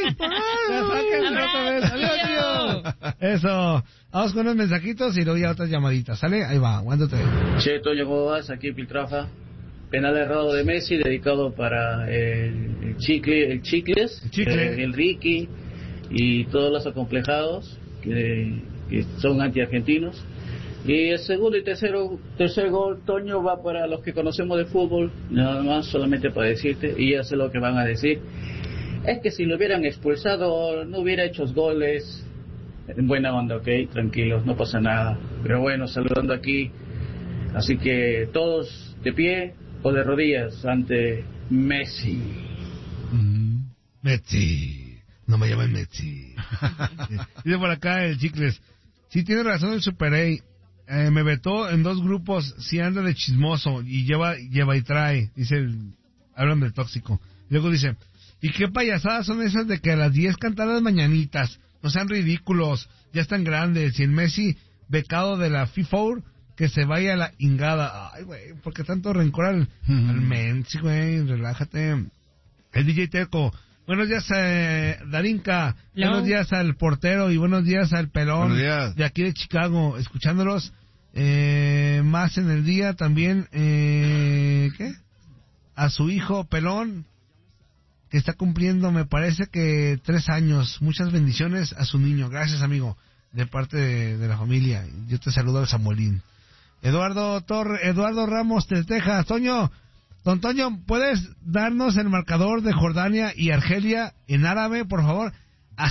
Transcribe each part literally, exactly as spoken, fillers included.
Ya sáquense otra vez. Adiós, tío. Eso. Vamos con unos mensajitos y luego ya otras llamaditas. ¿Sale? Ahí va. Aguántate. Che, Toño, ¿cómo vas? Aquí Piltrafa. Penal errado de Messi, dedicado para el, el chicle, el Chicles, El chicle. eh, el Ricky y todos los acomplejados que, que son anti-argentinos. Y el segundo y tercero, tercer gol, Toño, va para los que conocemos de fútbol, nada más, solamente para decirte, y ya sé lo que van a decir. Es que si lo hubieran expulsado, no hubiera hecho goles. En buena onda, ok, tranquilos, no pasa nada. Pero bueno, saludando aquí. Así que todos de pie o de rodillas ante Messi. Mm, Messi. No me llamen Messi. Dice por acá el Chicles. Sí, tiene razón el Super A. Eh, me vetó en dos grupos, si anda de chismoso y lleva lleva y trae, dice el, hablan del tóxico. Luego dice, ¿y qué payasadas son esas de que a las diez cantan las mañanitas? No sean ridículos, ya están grandes. Y el Messi, becado de la FIFA, que se vaya a la ingada. Ay, güey, ¿por qué tanto rencor al, mm. al Messi, güey? Relájate. El D J Teco. Buenos días, eh, Darinka. No. Buenos días al portero y buenos días al pelón de aquí de Chicago. Escuchándolos eh, más en el día también. Eh, ¿Qué? A su hijo pelón, que está cumpliendo, me parece que tres años. Muchas bendiciones a su niño. Gracias, amigo, de parte de, de la familia. Yo te saludo al Samuelín. Eduardo Torre, Eduardo Ramos de Texas. Toño. Don Toño, ¿puedes darnos el marcador de Jordania y Argelia en árabe, por favor? Ahí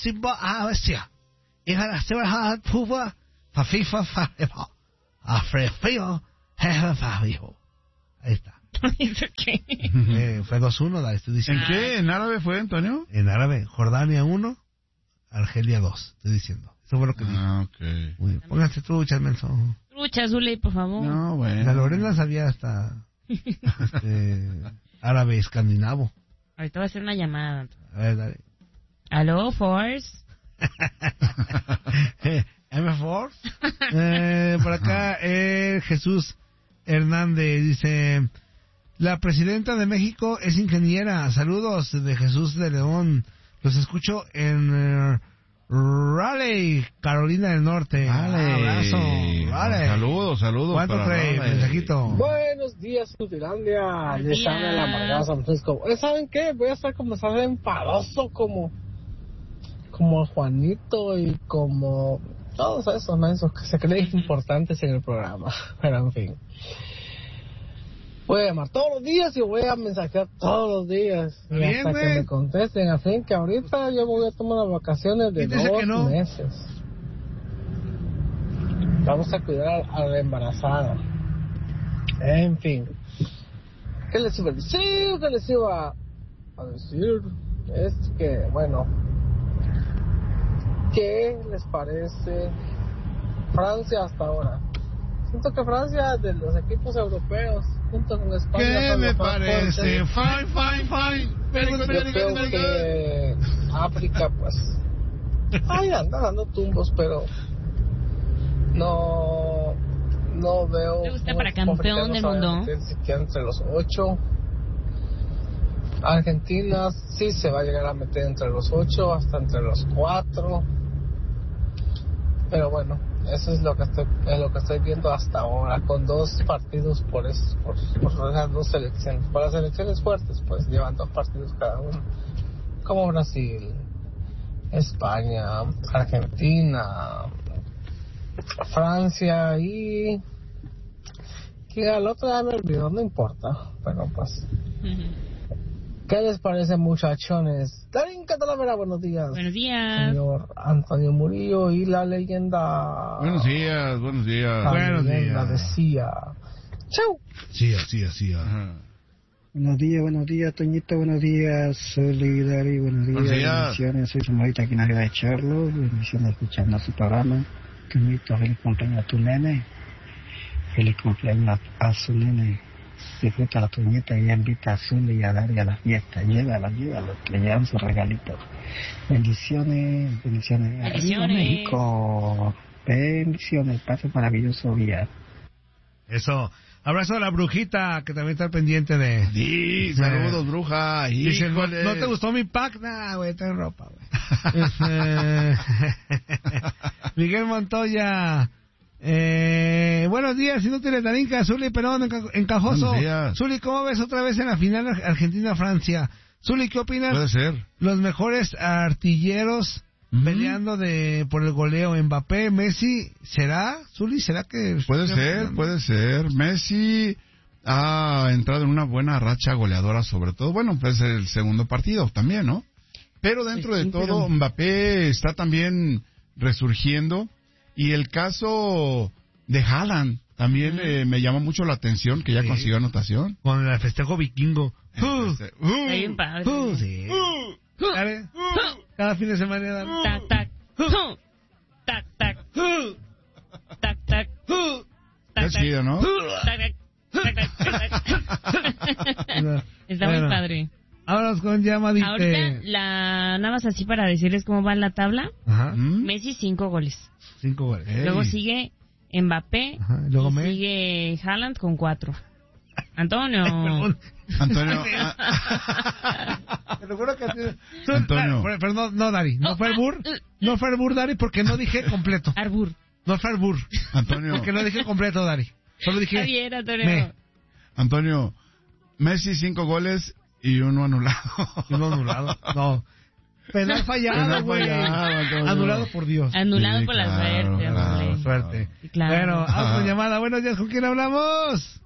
está. eh, fue dos uno, da, estoy diciendo. ¿En qué? ¿En árabe fue, Antonio? En árabe, Jordania uno, Argelia dos, estoy diciendo. Eso fue lo que dije. Ah, ok. Muy bien. Pónganse truchas, menso. Truchas, Zuli, por favor. No, bueno. La Lorena sabía hasta... este, árabe escandinavo. Ahorita va a hacer una llamada. A ver, dale. ¿Aló, Force? ¿M Force? Eh, por acá, eh, Jesús Hernández dice: la presidenta de México es ingeniera. Saludos de Jesús de León. Los escucho en uh, Raleigh, Carolina del Norte. Vale. Abrazo. Vale. Saludos, saludos. ¿Cuánto trae? Mensajito. Buenos días, Utilandia. Les habla la amargada San Francisco. ¿Saben qué? Voy a estar como estar enfadoso como como Juanito y como todos esos mensos que se creen importantes en el programa. Pero en fin. Voy a llamar todos los días y voy a mensajear todos los días. Y Bien, hasta güey. que me contesten. Así que ahorita yo voy a tomar las vacaciones de Fíjese dos que no. meses. Vamos a cuidar a la embarazada. En fin. ¿Qué les iba a decir? ¿Qué les iba a decir? Es que, bueno, ¿qué les parece Francia hasta ahora? Siento que Francia, de los equipos europeos, junto con España, ¿Qué son me los más parece? fuertes. Fine, fine, fine. Very good, Yo very good, creo very good. que África, pues, ahí anda dando tumbos, pero no, no veo. ¿Te gusta para campeón del mundo? Siquiera entre los ocho. Argentina sí se va a llegar a meter entre los ocho, hasta entre los cuatro. Pero bueno, eso es lo que estoy, es lo que estoy viendo hasta ahora, con dos partidos por eso, por, por esas dos selecciones. Para las selecciones fuertes, pues llevan dos partidos cada uno, como Brasil, España, Argentina, Francia y que al otro ya me olvidó, no importa, pero pues. ¿Qué les parece, muchachones? Darín Catalavera, buenos días. Buenos días. Señor Antonio Murillo y la leyenda. Buenos días, buenos días. La Buenos leyenda días. decía. ¡Chau! Sí, así, así. Ajá. Buenos días, buenos días, Toñito, buenos días, Solidari, buenos días, Buenos días. bendiciones, soy Samuelita aquí en la ciudad de Charlo, bendiciones escuchando su programa. Toñito, feliz cumpleaños a tu nene, feliz cumpleaños a, a su nene. Disfruta la Toñita y invita a Zuli y a Dari a la fiesta, llévala, llévala, le llevan sus regalitos. Bendiciones, bendiciones, arriba Bendiciones. México, bendiciones, pase maravilloso día. Eso. Abrazo a la brujita, que también está al pendiente de... Sí, saludos, bruja. Dice, ¿no, Híjole. ¿no te gustó mi pack? Nah, güey, trae ropa, güey. Este, Miguel Montoya. Eh, buenos días, inútiles Darinka, Zuli, Perón, enca- encajoso. Buenos días. Zuli, ¿cómo ves otra vez en la final Argentina-Francia? Zuli, ¿qué opinas? Puede ser. Los mejores artilleros Ujú. peleando de por el goleo, Mbappé, Messi, ¿será? Zuli, ¿será que...? Puede ser, puede ser. Messi ha entrado en una buena racha goleadora, sobre todo. Bueno, pues el segundo partido también, ¿no? Pero dentro Pues sí, de todo, pero- Mbappé está también resurgiendo. Y el caso de Haaland también eh, me llama mucho la atención, que ya Sí. consiguió anotación. Con el festejo vikingo. Uh, Este, uh, Está bien padre. uh, sí. Dale. Cada fin de semana. dale. Tac, tac. Tum. Tac, tac. Uh, Tac, tac. uh. Tac, Qué tac. chido, ¿no? Tac, tac. Tac, tac, tac, tac. Está muy Bueno, padre. Vámonos con llamadita. Ahorita, la, nada más así para decirles cómo va la tabla. Ajá. ¿Mm? Messi, cinco goles. Cinco goles. Ey. Luego sigue Mbappé. Ajá, y luego y me- sigue Haaland con cuatro. Antonio. Perdón. Antonio, ah, Te lo juro que... Tú- Antonio. Pero, pero no, no, Dari. No fue el bur. No fue el bur, Dari, porque no dije completo. Arbur. No fue el bur. Antonio, Porque no dije completo, Dari. Solo dije... Está bien, Antonio. Me. Antonio, Messi cinco goles y uno anulado. Y uno anulado. No. Penal fallado, Penal güey. fallado, Antonio. Anulado por Dios. Anulado Sí, por la claro, suerte, claro. hombre. Suerte. Sí, claro. Bueno, vamos con Ajá. llamada. Buenos días, ¿con quién hablamos?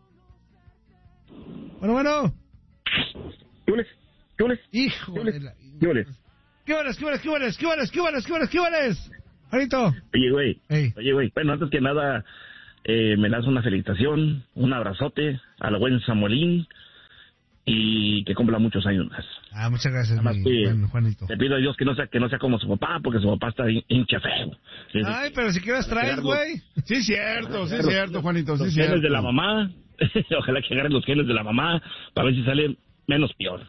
Bueno, bueno. ¿Qué hueles? ¿Qué hueles? Hijo ¿Qué hueles? de la... ¿Qué hueles? ¿Qué horas, qué horas, qué horas, qué horas, qué horas, qué horas, qué horas? Juanito. Oye, güey. Ey. Oye, güey. Bueno, antes que nada, eh, me das una felicitación, un abrazote al buen Samuelín y que cumpla muchos años más. Ah, muchas gracias, Nada más mi que buen Juanito. te pido a Dios que no sea que no sea como su papá, porque su papá está hin- hincha feo. Sí, sí. Ay, pero si quieres traer, güey. Sí, cierto, sí, cierto, Juanito, sí, Los cierto. genes de la mamá. Ojalá que agarren los genes de la mamá para ver si sale menos peor.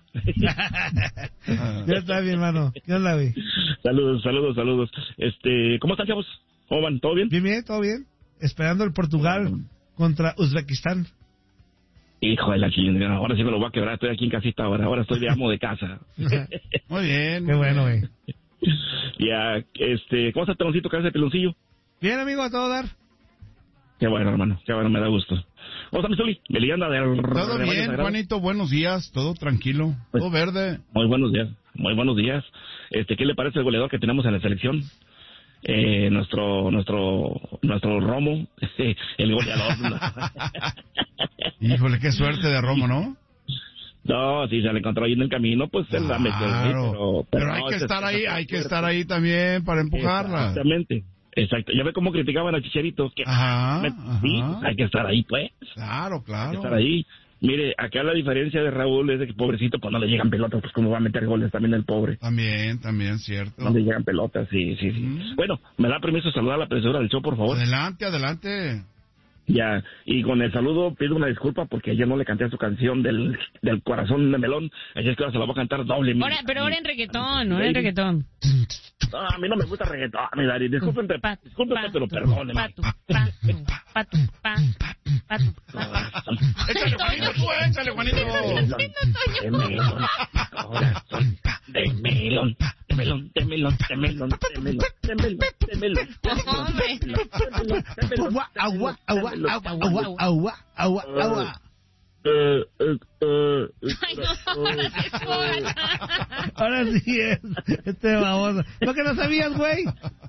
Ya está bien, hermano. ¿Qué onda, güey? Saludos, saludos, saludos. Este, ¿cómo están, chavos? ¿Cómo van? ¿Todo bien? Bien, bien, todo bien. Esperando el Portugal contra Uzbekistán. Hijo de la chingada, ahora sí me lo voy a quebrar, estoy aquí en casita ahora, ahora estoy de amo de casa. Muy bien. Qué bueno, güey. Ya, este, ¿cómo está el peloncito que hace peloncillo? Bien, amigo, a todo dar. Qué bueno, hermano, qué bueno, me da gusto. ¿Cómo está mi Zuli? ¿Me le anda de Todo rebaño bien, sagrado? Juanito, buenos días, todo tranquilo, Pues- todo verde. Muy buenos días, muy buenos días. Este, ¿qué le parece el goleador que tenemos en la selección? Eh, nuestro, nuestro, nuestro Romo, el goleador. Híjole, qué suerte de Romo, ¿no? No, si se le encontró ahí en el camino, pues se la metió. ¿eh? Claro, Pero, pero hay no, que ese- estar ahí, ese- hay que estar ahí también para empujarla. Exactamente, exacto. Ya ve cómo criticaban a Chicharito. Que, Ajá, Sí, ajá. hay que estar ahí, pues. Claro, Hay que claro. estar ahí. Mire, acá la diferencia de Raúl es de que pobrecito, pues no le llegan pelotas, pues cómo va a meter goles también el pobre. También, también, cierto. No le llegan pelotas, sí, sí, sí. Mm. Bueno, ¿me da permiso saludar a la profesora del show, por favor? Adelante, adelante. Ya, y con el saludo pido una disculpa porque ayer no le canté su canción del, del corazón de melón, así es que ahora se la voy a cantar doble. Ahora, pero ahora en reggaetón, ahora en reggaetón. No, a mí no me gusta reggaetón, mi Dari, disculpen, Patu, disculpen, patu, pero perdónenme. Patu, patu, patu, pa, patu, patu. Échale, Juanito, tú, échale, Juanito. De melón, corazón de melón, de melón, de melón, de melón, de melón, de melón, de melón. Hombre. Agua, agua, agua, agua, agua, agua, agua, agua. Eh, eh, eh, Ay, no, ahora Ahora sí es. Este baboso. ¿No que no sabías, güey?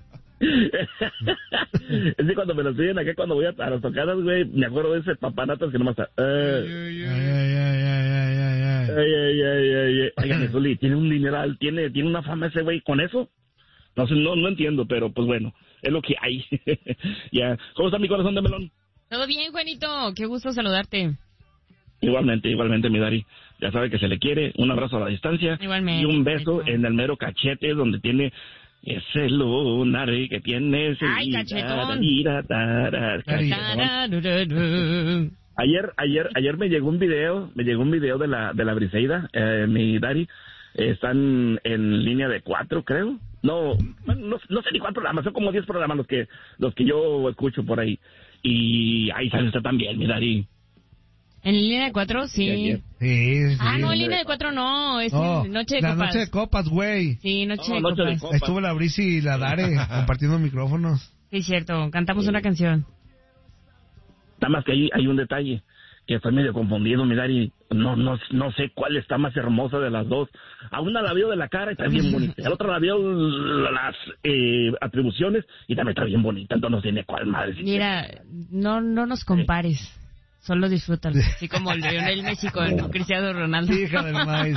Es que cuando me lo piden acá, cuando voy a, a las tocadas, güey, me acuerdo de ese papanatas que nomás está. Eh, Ay, ay, ay, ay, ay, ay, ay. ay, ay, ay, ay, ay. Oigan, Zuli, tiene un dineral, tiene, tiene una fama ese güey con eso. No sé, no, no entiendo, pero pues bueno, es lo que hay. Ya, ¿cómo está mi corazón de melón? Todo bien, Juanito. Qué gusto saludarte. Igualmente, igualmente, mi Dari. Ya sabe que se le quiere. Un abrazo a la distancia. Igualmente. Y un beso Juanito. en el mero cachete donde tiene ese lunar que tiene ese... Ay, cachetón. Tira, tara, cachetón. Tararururu. Ayer, ayer, ayer me llegó un video, me llegó un video de la, de la Briseida, eh, mi Dari. Eh, están en línea de cuatro, creo. No, no, no sé ni cuántos programas, son como diez programas los que, los que yo escucho por ahí. Y ahí sale usted también, mi Dari. ¿En línea de cuatro? Sí. Sí, sí. Ah, no, en línea de cuatro no, es No, en Noche de la Copas. noche de copas, güey. Sí, Noche, No, de, Noche de copas. Copas. Estuvo la Brisi y la Dare compartiendo micrófonos. Sí, cierto, cantamos una canción. Nada más que hay, hay un detalle, que estoy medio confundido, mi Dari. No, no, no sé cuál está más hermosa de las dos. A una la veo de la cara y está bien bonita. A la otra la veo las eh, atribuciones y también está bien bonita. Entonces no tiene cuál madre. Mira, no, no nos compares. Solo disfrútalo. Así como Lionel Messi con Cristiano Ronaldo. Hija del maíz.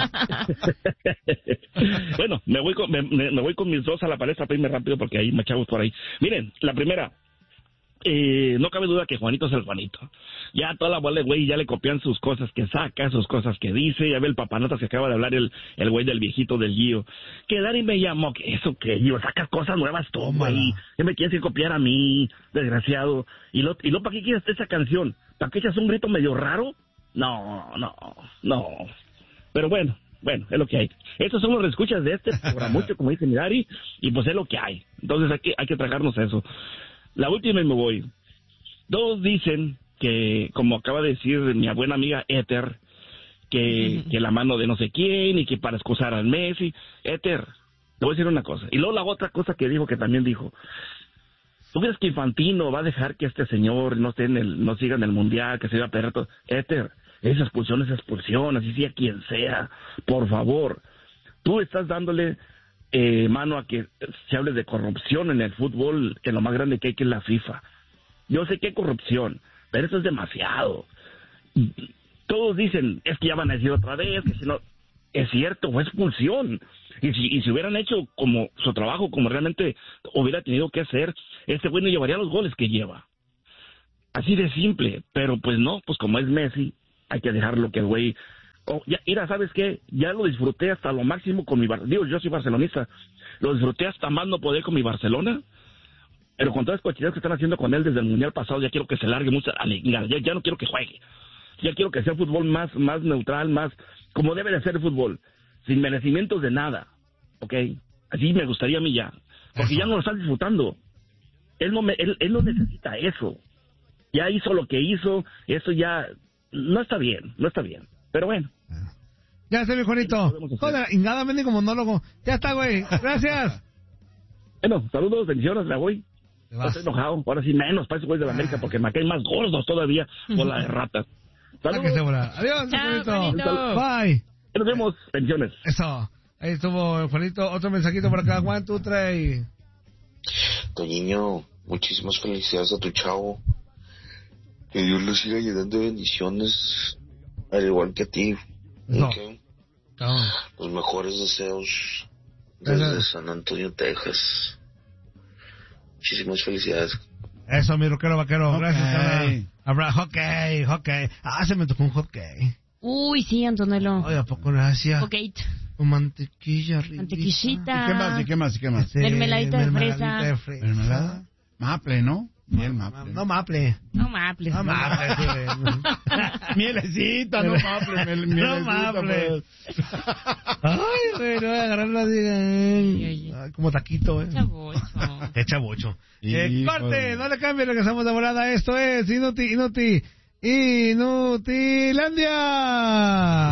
Bueno, me voy con, me, me voy con mis dos a la palestra, para irme rápido porque hay más chavos por ahí. Miren, la primera. Eh, no cabe duda que Juanito es el Juanito. Ya toda la bola de güey ya le copian sus cosas que saca, sus cosas que dice. Ya ve el papanotas que acaba de hablar el el güey del viejito del Gio. Que Dari me llamó, que eso que Gio, sacas cosas nuevas tú, güey. ¿Qué me quieres copiar a mí, desgraciado? ¿Y lo, y lo para qué quieres esa canción? ¿Para qué echas un grito medio raro? No, no, no. Pero bueno, bueno, es lo que hay. Estos son los reescuchas de este programa, mucho como dice mi Dari, y pues es lo que hay. Entonces hay que, hay que tragarnos eso. La última y me voy. Todos dicen que, como acaba de decir mi buena amiga Éter, que, que la mano de no sé quién y que para excusar al Messi. Éter, te voy a decir una cosa. Y luego la otra cosa que dijo, que también dijo. ¿Tú crees que Infantino va a dejar que este señor no esté en el, no siga en el Mundial, que se iba a perder todo? Éter, esa expulsión es expulsión, así sea quien sea. Por favor, tú estás dándole... Eh, mano a que se hable de corrupción en el fútbol, que lo más grande que hay que es la FIFA. Yo sé que hay corrupción, pero eso es demasiado. Todos dicen, es que ya van a decir otra vez, que si no... Es cierto, fue expulsión. Y si, y si hubieran hecho como su trabajo, como realmente hubiera tenido que hacer, este güey no llevaría los goles que lleva. Así de simple, pero pues no, pues como es Messi, hay que dejarlo que el güey... Oh, ya, mira, ¿sabes qué? Ya lo disfruté hasta lo máximo con mi... Bar... Digo, yo soy barcelonista. Lo disfruté hasta más no poder con mi Barcelona. Pero con todas las cochinadas que están haciendo con él desde el Mundial pasado, ya quiero que se largue mucho. Ya, ya no quiero que juegue. Ya quiero que sea fútbol más, más neutral, más... Como debe de ser el fútbol. Sin merecimientos de nada. ¿Ok? Así me gustaría a mí ya. Porque ya no lo están disfrutando. Él no, me, él, él no necesita eso. Ya hizo lo que hizo. Eso ya... No está bien. No está bien. Pero bueno. Ya está, mi Juanito. Joder, ingada vende como monólogo. Ya está, güey. Gracias. Bueno, saludos, bendiciones, me voy. No estoy enojado. Ahora sí, menos para ese güey de la América, porque me caen más gordos todavía por la de rata. Saludos. Adiós, Chao, Juanito. Juanito. Bye. Nos vemos. Bendiciones. Eso. Ahí estuvo Juanito. Otro mensajito por acá. One, two, three. Toñiño, muchísimas felicidades a tu chavo. Que Dios lo siga llenando de bendiciones. Al igual que a ti. No. Okay. No. Los mejores deseos desde Gracias. San Antonio, Texas. Muchísimas felicidades. Eso, mi rockero vaquero. Okay. Gracias, carnal. Abra, hockey, hockey. Ah, se me tocó un hockey. Uy, sí, Antonello. Ay, ¿a poco gracias? Okay. Con mantequilla rica. Mantequillita. ¿Y qué más? ¿Y qué más? ¿Y qué más? Sí, Mermeladita de mermeladita fresa. de fresa. ¿Mermelada? Maple, ¿no? Miel maple. No maple. No maple. No maple. sí, güey. Mielecita, no maple. miel- No mielecita, maple. pues. Ay, güey, no voy a agarrarla así. Ay, ay. Ay, como taquito, eh. Chavocho. Echa bocho. Y, Eh, pues, corte, no le cambie, regresamos de volada. Esto es Inuti, Inuti, Inutilandia.